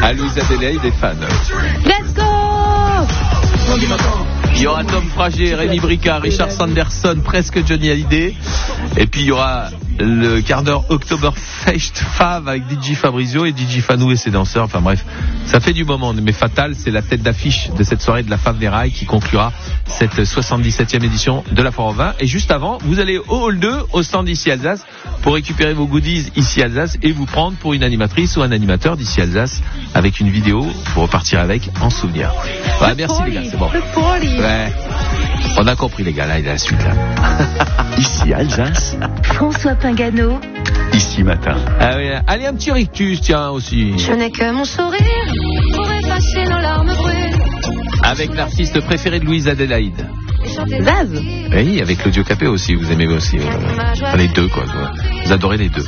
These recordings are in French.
à Louise Adélaïde des fans. Let's go! Il y aura Tom Frager, Rémi Bricard, Richard Sanderson, presque Johnny Hallyday. Et puis il y aura le quart d'heure Oktoberfest Fav avec DJ Fabrizio et DJ Fanou et ses danseurs. Enfin bref, ça fait du moment. Mais Fatal, c'est la tête d'affiche de cette soirée de la Fave des Rails qui conclura cette 77e édition de la Foire au Vin. Et juste avant, vous allez au Hall 2, au stand ici Alsace, pour récupérer vos goodies ici Alsace et vous prendre pour une animatrice ou un animateur d'ici Alsace avec une vidéo pour repartir avec en souvenir. Ouais, merci les gars, c'est bon. Ouais. On a compris les gars, là il est à la suite là. Ici Alsace, François Pingano. ici matin. Ah oui, allez un petit rictus tiens aussi. Je n'ai que mon sourire pour effacer nos larmes brûlées. Avec l'artiste préféré de Louise Adélaïde. Zaz. Oui, avec Claudio Capéo aussi, vous aimez aussi. Les deux quoi. Vous adorez les deux.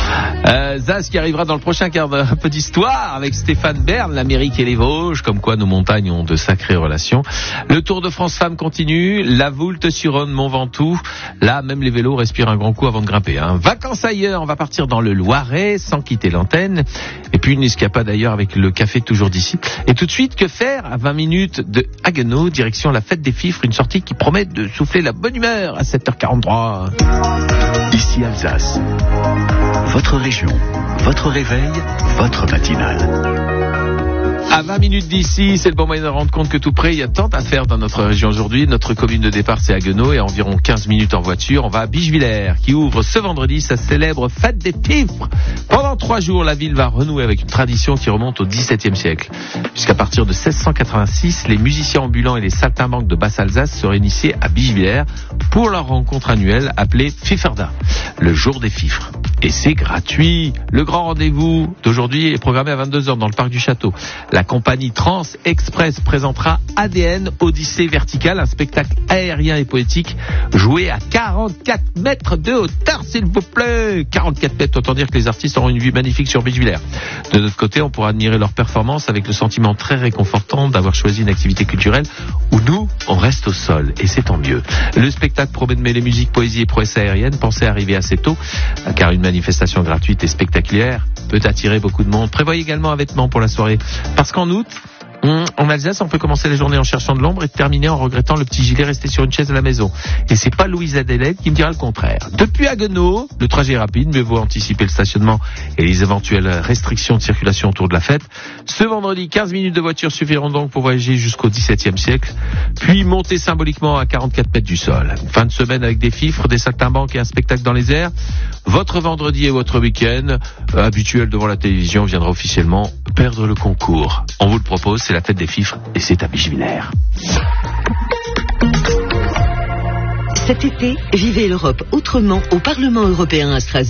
Zaz qui arrivera dans le prochain quart d'heure. Un peu d'histoire avec Stéphane Bern, l'Amérique et les Vosges, comme quoi nos montagnes ont de sacrées relations. Le Tour de France Femmes continue, la Voulte-sur-Rhône, Mont Ventoux. Là, même les vélos respirent un grand coup avant de grimper. Vacances ailleurs, on va partir dans le Loiret sans quitter l'antenne. Et puis une escapade ailleurs avec le café toujours d'ici. Et tout de suite, que faire à 20 minutes de Haguenau, direction la fête des fifres, une sortie qui promet de souffler la bonne humeur à 7h43. Ici Alsace. Votre région, votre réveil, votre matinale. À 20 minutes d'ici, c'est le bon moyen de rendre compte que tout près, il y a tant à faire dans notre région aujourd'hui. Notre commune de départ, c'est Haguenau, et à environ 15 minutes en voiture, on va à Bichevillers, qui ouvre ce vendredi sa célèbre fête des fifres. Pendant 3 jours, la ville va renouer avec une tradition qui remonte au XVIIe siècle. Puisqu'à partir de 1686, les musiciens ambulants et les saltimbanques de Basse-Alsace seraient initiés à Bichevillers pour leur rencontre annuelle appelée Fiferda, le jour des fifres. Et c'est gratuit. Le grand rendez-vous d'aujourd'hui est programmé à 22h dans le parc du Château. La compagnie Trans Express présentera ADN Odyssée Verticale, un spectacle aérien et poétique joué à 44 mètres de hauteur, s'il vous plaît. 44 mètres, autant dire que les artistes auront une vue magnifique sur Bichevillers. De notre côté, on pourra admirer leur performance avec le sentiment très réconfortant d'avoir choisi une activité culturelle où nous, on reste au sol. Et c'est tant mieux. Le spectacle promet de mêler musique, poésie et prouesse aérienne. Pensez à arriver assez tôt, car une manifestation gratuite et spectaculaire peut attirer beaucoup de monde. Prévoyez également un vêtement pour la soirée. Parce qu'en août, en Alsace, on peut commencer la journée en cherchant de l'ombre et terminer en regrettant le petit gilet resté sur une chaise à la maison. Et c'est pas Louise Adélaïde qui me dira le contraire. Depuis Haguenau, le trajet est rapide, mieux vaut anticiper le stationnement et les éventuelles restrictions de circulation autour de la fête. Ce vendredi, 15 minutes de voiture suffiront donc pour voyager jusqu'au XVIIe siècle, puis monter symboliquement à 44 mètres du sol. Fin de semaine avec des fifres, des saltimbanques et un spectacle dans les airs. Votre vendredi et votre week-end habituel devant la télévision viendra officiellement perdre le concours. On vous le propose, c'est la fête des fifres et c'est à Bichevillers. Cet été, vivez l'Europe autrement au Parlement européen à Strasbourg.